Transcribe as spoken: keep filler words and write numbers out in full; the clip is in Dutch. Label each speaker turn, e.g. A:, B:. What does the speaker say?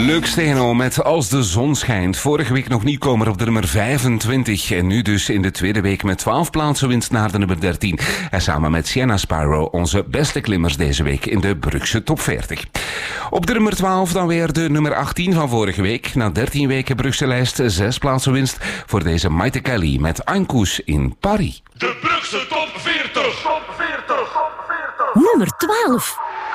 A: Leuk Steno met Als de zon schijnt. Vorige week nog nieuwkomer op de nummer vijfentwintig. En nu dus in de tweede week met twaalf plaatsen winst naar de nummer dertien. En samen met Sienna Sparrow onze beste klimmers deze week in de Brugse top veertig. Op de nummer twaalf dan weer de nummer achttien van vorige week. Na dertien weken Brugse lijst, zes plaatsen winst voor deze Maite Kelly met Ankoes in Paris.
B: De Brugse top veertig. Top veertig.
C: Nummer twaalf.